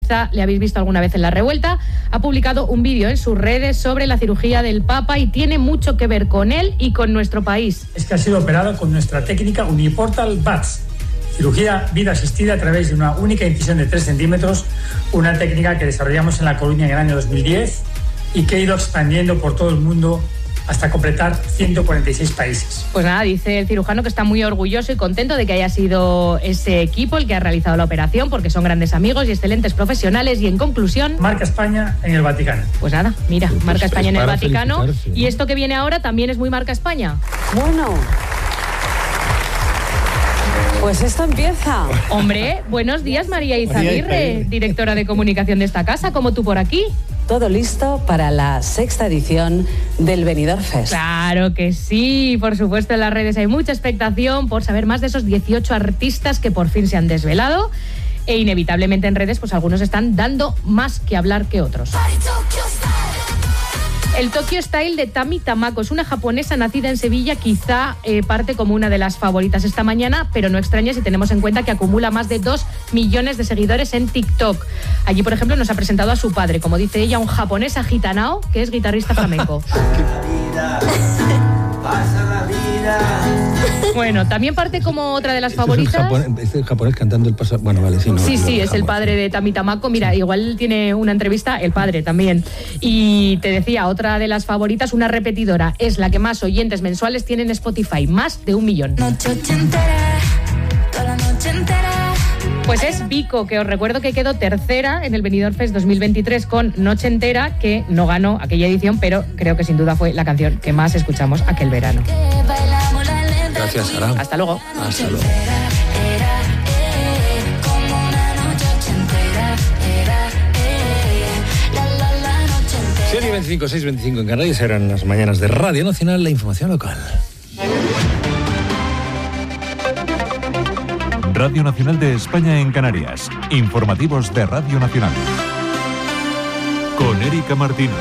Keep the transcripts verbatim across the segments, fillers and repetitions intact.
quizá le habéis visto alguna vez en La Revuelta, ha publicado un vídeo en sus redes sobre la cirugía del Papa y tiene mucho que ver con él y con nuestro país. Es que ha sido operado con nuestra técnica Uniportal B A T S, cirugía vida asistida a través de una única incisión de tres centímetros, una técnica que desarrollamos en La Coruña en el año dos mil diez y que ha ido expandiendo por todo el mundo hasta completar ciento cuarenta y seis países. Pues nada, dice el cirujano que está muy orgulloso y contento de que haya sido ese equipo el que ha realizado la operación, porque son grandes amigos y excelentes profesionales. Y en conclusión... Marca España en el Vaticano. Pues nada, mira, pues marca pues España en el Vaticano. ¿no? Y esto que viene ahora también es muy marca España. Bueno... Pues esto empieza. Hombre, buenos días, María Izaguirre, directora de comunicación de esta casa, como tú por aquí. Todo listo para la sexta edición del Benidorm Fest. Claro que sí, por supuesto en las redes hay mucha expectación por saber más de esos dieciocho artistas que por fin se han desvelado e inevitablemente en redes pues algunos están dando más que hablar que otros. El Tokyo Style de Tami Tamako es una japonesa nacida en Sevilla, quizá eh, parte como una de las favoritas esta mañana, pero no extraña si tenemos en cuenta que acumula más de dos millones de seguidores en TikTok. Allí, por ejemplo, nos ha presentado a su padre, como dice ella, un japonés agitanao, que es guitarrista flamenco. Pasa la vida. Bueno, también parte como otra de las favoritas. Es el japonés, es el japonés cantando el pasado. Bueno, vale, sí, no. Sí, sí, es el padre de Tami Tamako. Mira, igual tiene una entrevista el padre también. Y te decía, otra de las favoritas, una repetidora, es la que más oyentes mensuales tiene en Spotify, más de un millón. Noche entera, toda la noche entera. Pues es Vico, que os recuerdo que quedó tercera en el Benidorm Fest dos mil veintitrés con Noche Entera, que no ganó aquella edición, pero creo que sin duda fue la canción que más escuchamos aquel verano. Gracias, Sara. Hasta luego. Hasta luego. siete y veinticinco, seis y veinticinco en Canarias, eran las mañanas de Radio Nacional, la información local. Radio Nacional de España en Canarias. Informativos de Radio Nacional. Con Erika Martínez.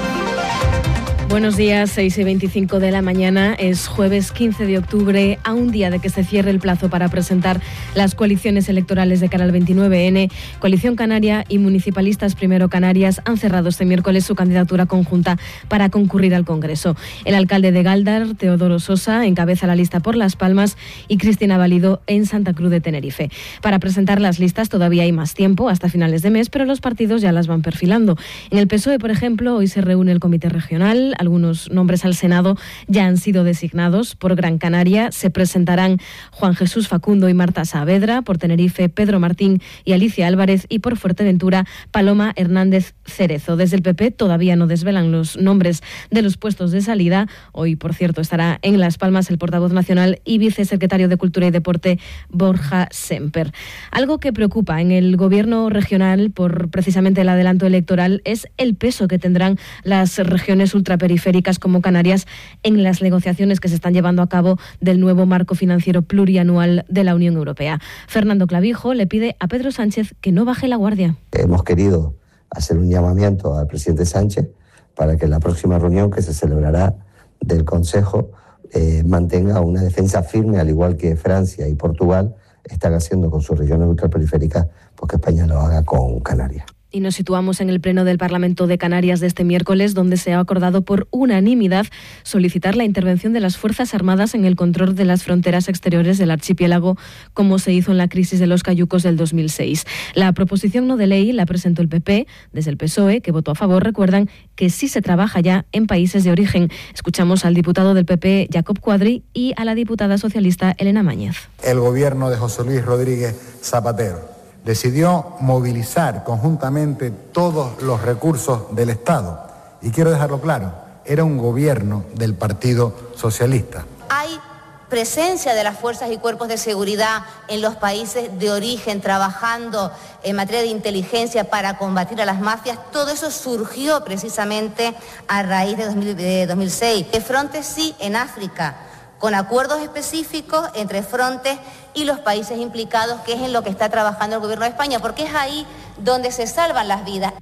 Buenos días, seis y veinticinco de la mañana, es jueves quince de octubre, a un día de que se cierre el plazo para presentar las coaliciones electorales de cara al veintinueve ene. Coalición Canaria y Municipalistas Primero Canarias han cerrado este miércoles su candidatura conjunta para concurrir al Congreso. El alcalde de Gáldar, Teodoro Sosa, encabeza la lista por Las Palmas y Cristina Valido en Santa Cruz de Tenerife. Para presentar las listas todavía hay más tiempo, hasta finales de mes, pero los partidos ya las van perfilando. En el P S O E, por ejemplo, hoy se reúne el Comité Regional. Algunos nombres al Senado ya han sido designados. Por Gran Canaria se presentarán Juan Jesús Facundo y Marta Saavedra, por Tenerife Pedro Martín y Alicia Álvarez y por Fuerteventura Paloma Hernández Cerezo. Desde el P P todavía no desvelan los nombres de los puestos de salida. Hoy, por cierto, estará en Las Palmas el portavoz nacional y vicesecretario de Cultura y Deporte Borja Semper. Algo que preocupa en el gobierno regional por precisamente el adelanto electoral es el peso que tendrán las regiones ultraperiféricas periféricas como Canarias en las negociaciones que se están llevando a cabo del nuevo marco financiero plurianual de la Unión Europea. Fernando Clavijo le pide a Pedro Sánchez que no baje la guardia. Hemos querido hacer un llamamiento al presidente Sánchez para que en la próxima reunión que se celebrará del Consejo eh, mantenga una defensa firme, al igual que Francia y Portugal están haciendo con sus regiones ultraperiféricas, porque España lo haga con Canarias. Y nos situamos en el Pleno del Parlamento de Canarias de este miércoles, donde se ha acordado por unanimidad solicitar la intervención de las Fuerzas Armadas en el control de las fronteras exteriores del archipiélago, como se hizo en la crisis de los cayucos del dos mil seis. La proposición no de ley la presentó el P P. Desde el P S O E, que votó a favor, recuerdan que sí se trabaja ya en países de origen. Escuchamos al diputado del P P, Jacob Cuadri, y a la diputada socialista, Elena Máñez. El gobierno de José Luis Rodríguez Zapatero decidió movilizar conjuntamente todos los recursos del Estado. Y quiero dejarlo claro, era un gobierno del Partido Socialista. Hay presencia de las fuerzas y cuerpos de seguridad en los países de origen trabajando en materia de inteligencia para combatir a las mafias. Todo eso surgió precisamente a raíz de dos mil seis. De Frontex sí en África, con acuerdos específicos entre Frontex y los países implicados, que es en lo que está trabajando el gobierno de España, porque es ahí donde se salvan las vidas.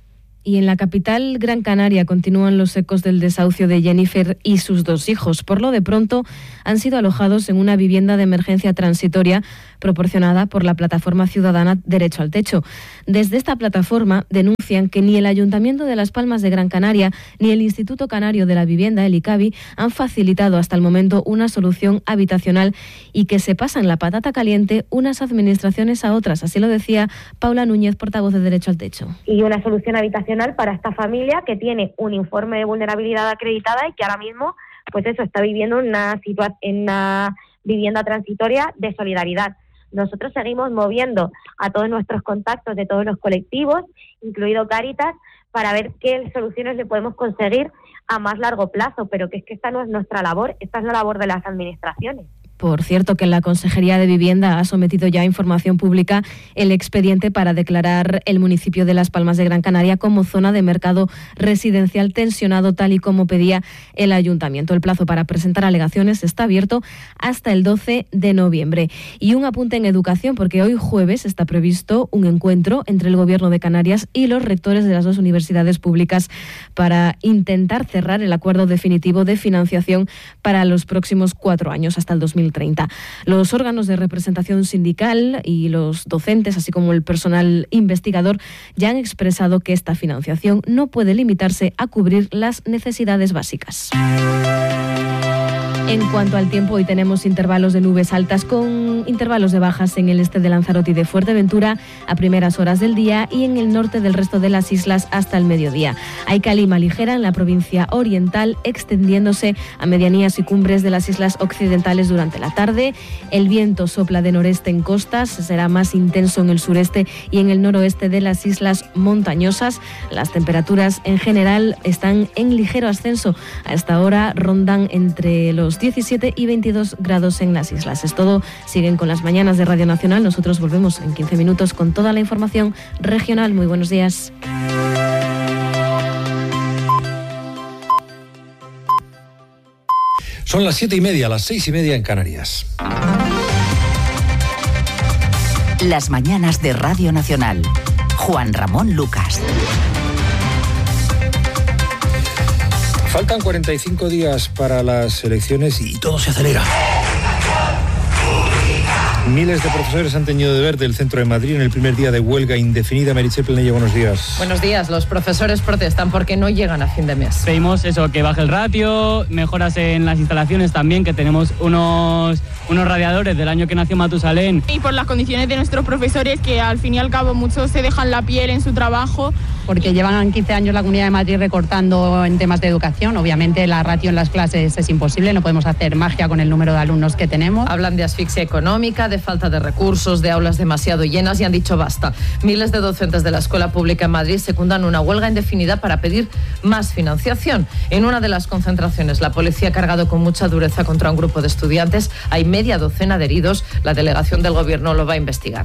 Y en la capital Gran Canaria continúan los ecos del desahucio de Jennifer y sus dos hijos. Por lo de pronto han sido alojados en una vivienda de emergencia transitoria proporcionada por la plataforma ciudadana Derecho al Techo. Desde esta plataforma denuncian que ni el Ayuntamiento de Las Palmas de Gran Canaria ni el Instituto Canario de la Vivienda, el ICABI, han facilitado hasta el momento una solución habitacional y que se pasan la patata caliente unas administraciones a otras. Así lo decía Paula Núñez, portavoz de Derecho al Techo. Y una solución habitacional para esta familia que tiene un informe de vulnerabilidad acreditada y que ahora mismo, pues eso, está viviendo una situa- en una vivienda transitoria de solidaridad. Nosotros seguimos moviendo a todos nuestros contactos de todos los colectivos, incluido Cáritas, para ver qué soluciones le podemos conseguir a más largo plazo, pero que es que esta no es nuestra labor, esta es la labor de las administraciones. Por cierto, que la Consejería de Vivienda ha sometido ya a información pública el expediente para declarar el municipio de Las Palmas de Gran Canaria como zona de mercado residencial tensionado, tal y como pedía el Ayuntamiento. El plazo para presentar alegaciones está abierto hasta el doce de noviembre. Y un apunte en educación, porque hoy jueves está previsto un encuentro entre el Gobierno de Canarias y los rectores de las dos universidades públicas para intentar cerrar el acuerdo definitivo de financiación para los próximos cuatro años, hasta el dos mil treinta. Los órganos de representación sindical y los docentes, así como el personal investigador, ya han expresado que esta financiación no puede limitarse a cubrir las necesidades básicas. En cuanto al tiempo, hoy tenemos intervalos de nubes altas con intervalos de bajas en el este de Lanzarote y de Fuerteventura a primeras horas del día y en el norte del resto de las islas hasta el mediodía. Hay calima ligera en la provincia oriental, extendiéndose a medianías y cumbres de las islas occidentales durante la tarde. El viento sopla de noreste en costas, será más intenso en el sureste y en el noroeste de las islas montañosas. Las temperaturas en general están en ligero ascenso. A esta hora rondan entre los diecisiete y veintidós grados en las islas. Es todo. Siguen con las mañanas de Radio Nacional. Nosotros volvemos en quince minutos con toda la información regional. Muy buenos días. Son las siete y media, las seis y media en Canarias. Las mañanas de Radio Nacional. Juan Ramón Lucas. Faltan cuarenta y cinco días para las elecciones y todo se acelera. Miles de profesores han teñido de verde el centro de Madrid en el primer día de huelga indefinida. Meritxell Planella, buenos días. Buenos días. Los profesores protestan porque no llegan a fin de mes. Pedimos eso, que baje el ratio, mejoras en las instalaciones también, que tenemos unos, unos radiadores del año que nació Matusalén. Y por las condiciones de nuestros profesores, que al fin y al cabo muchos se dejan la piel en su trabajo. Porque llevan quince años la Comunidad de Madrid recortando en temas de educación. Obviamente la ratio en las clases es imposible, no podemos hacer magia con el número de alumnos que tenemos. Hablan de asfixia económica, de falta de recursos, de aulas demasiado llenas y han dicho basta. Miles de docentes de la escuela pública en Madrid secundan una huelga indefinida para pedir más financiación. En una de las concentraciones, la policía ha cargado con mucha dureza contra un grupo de estudiantes. Hay media docena de heridos. La delegación del gobierno lo va a investigar.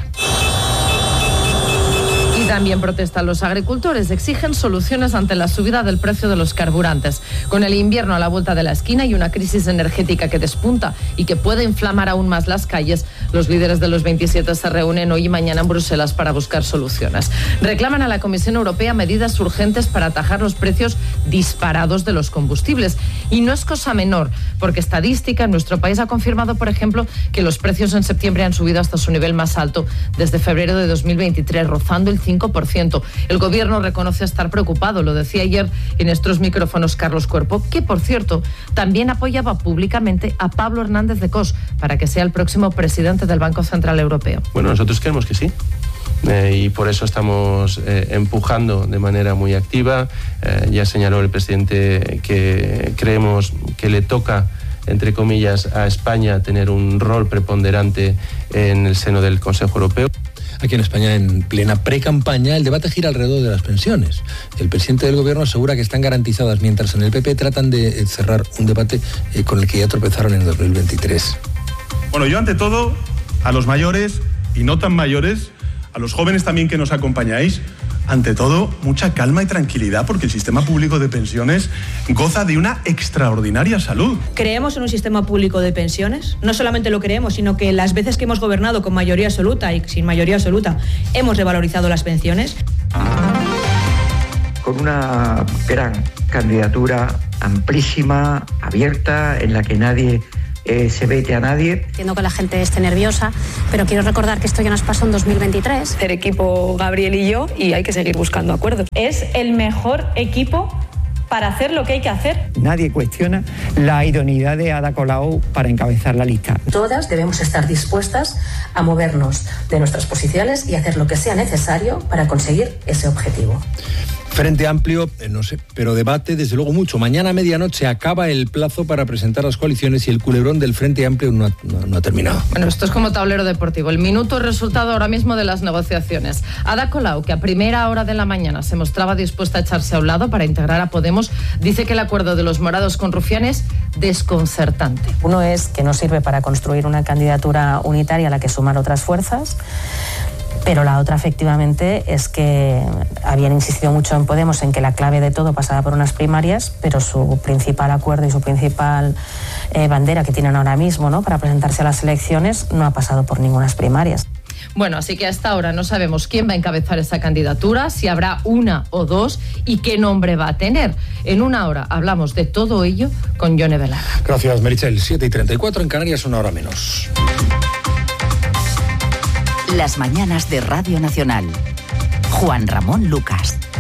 Y también protestan los agricultores, exigen soluciones ante la subida del precio de los carburantes. Con el invierno a la vuelta de la esquina y una crisis energética que despunta y que puede inflamar aún más las calles, los líderes de los veintisiete se reúnen hoy y mañana en Bruselas para buscar soluciones. Reclaman a la Comisión Europea medidas urgentes para atajar los precios disparados de los combustibles. Y no es cosa menor, porque estadística en nuestro país ha confirmado, por ejemplo, que los precios en septiembre han subido hasta su nivel más alto desde febrero de dos mil veintitrés, rozando el cinco por ciento. El gobierno reconoce estar preocupado, lo decía ayer en estos micrófonos Carlos Cuerpo, que por cierto también apoyaba públicamente a Pablo Hernández de Cos para que sea el próximo presidente del Banco Central Europeo. Bueno, nosotros creemos que sí. Eh, y por eso estamos eh, empujando de manera muy activa. Eh, ya señaló el presidente que creemos que le toca, entre comillas, a España tener un rol preponderante en el seno del Consejo Europeo. Aquí en España, en plena pre-campaña, el debate gira alrededor de las pensiones. El presidente del gobierno asegura que están garantizadas, mientras en el P P tratan de cerrar un debate eh, con el que ya tropezaron en dos mil veintitrés. Bueno, yo ante todo, a los mayores y no tan mayores, a los jóvenes también que nos acompañáis, ante todo, mucha calma y tranquilidad, porque el sistema público de pensiones goza de una extraordinaria salud. Creemos en un sistema público de pensiones. No solamente lo creemos, sino que las veces que hemos gobernado con mayoría absoluta y sin mayoría absoluta, hemos revalorizado las pensiones. con una gran candidatura amplísima, abierta, en la que nadie eh, se vete a nadie. Entiendo que la gente esté nerviosa, pero quiero recordar que esto ya nos pasó en dos mil veintitrés. Hacer equipo Gabriel y yo, y hay que seguir buscando acuerdos. Es el mejor equipo para hacer lo que hay que hacer. Nadie cuestiona la idoneidad de Ada Colau para encabezar la lista. Todas debemos estar dispuestas a movernos de nuestras posiciones y hacer lo que sea necesario para conseguir ese objetivo. Frente Amplio, eh, no sé, pero debate desde luego mucho. Mañana a medianoche acaba el plazo para presentar las coaliciones y el culebrón del Frente Amplio no ha, no, no ha terminado. Bueno, esto es como tablero deportivo. El minuto resultado ahora mismo de las negociaciones. Ada Colau, que a primera hora de la mañana se mostraba dispuesta a echarse a un lado para integrar a Podemos, dice que el acuerdo de los morados con Rufián es desconcertante. Uno es que no sirve para construir una candidatura unitaria a la que sumar otras fuerzas. Pero la otra, efectivamente, es que habían insistido mucho en Podemos en que la clave de todo pasaba por unas primarias, pero su principal acuerdo y su principal eh, bandera que tienen ahora mismo, ¿no?, para presentarse a las elecciones no ha pasado por ningunas primarias. Bueno, así que hasta ahora no sabemos quién va a encabezar esa candidatura, si habrá una o dos y qué nombre va a tener. En una hora hablamos de todo ello con Yone Belarra. Gracias, Merichel. siete y treinta y cuatro en Canarias, una hora menos. Las mañanas de Radio Nacional. Juan Ramón Lucas.